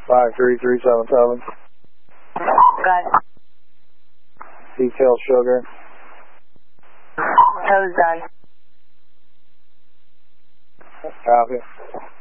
53377. Got it. Detail sugar. Toes done. Copy.